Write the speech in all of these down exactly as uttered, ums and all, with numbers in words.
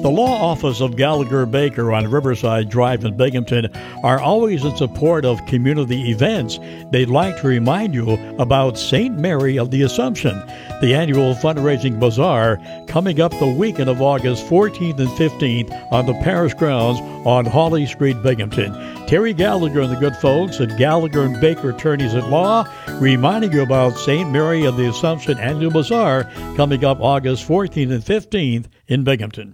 The law office of Gallagher Baker on Riverside Drive in Binghamton are always in support of community events. They'd like to remind you about Saint Mary of the Assumption, the annual fundraising bazaar coming up the weekend of August fourteenth and fifteenth on the parish grounds on Hawley Street, Binghamton. Terry Gallagher and the good folks at Gallagher and Baker Attorneys at Law reminding you about Saint Mary of the Assumption annual bazaar coming up August fourteenth and fifteenth in Binghamton.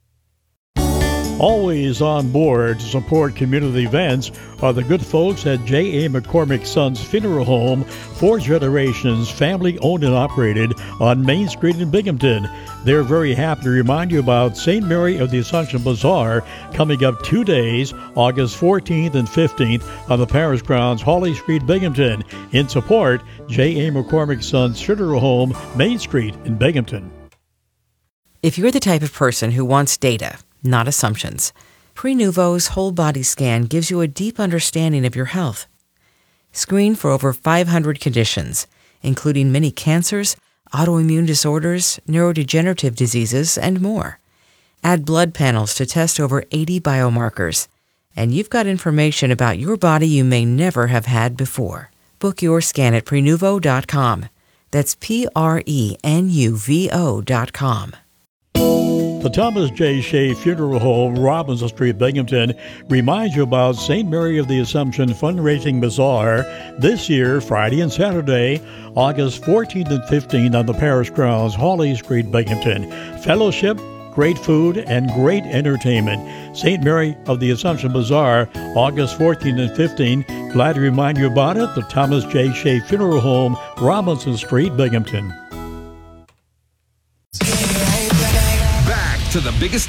Always on board to support community events are the good folks at J A. McCormick Sons Funeral Home, four generations, family owned and operated on Main Street in Binghamton. They're very happy to remind you about Saint Mary of the Assumption Bazaar coming up two days, August fourteenth and fifteenth on the parish grounds, Hawley Street, Binghamton. In support, J A. McCormick Sons Funeral Home, Main Street in Binghamton. If you're the type of person who wants data, not assumptions, Prenuvo's whole body scan gives you a deep understanding of your health. Screen for over five hundred conditions, including many cancers, autoimmune disorders, neurodegenerative diseases, and more. Add blood panels to test over eighty biomarkers, and you've got information about your body you may never have had before. Book your scan at Prenuvo dot com. That's P R E N U V O dot com. The Thomas J. Shea Funeral Home, Robinson Street, Binghamton, reminds you about Saint Mary of the Assumption Fundraising Bazaar this year, Friday and Saturday, August fourteenth and fifteenth on the parish grounds, Hawley Street, Binghamton. Fellowship, great food, and great entertainment. Saint Mary of the Assumption Bazaar, August fourteenth and fifteenth. Glad to remind you about it. The Thomas J. Shea Funeral Home, Robinson Street, Binghamton. To the biggest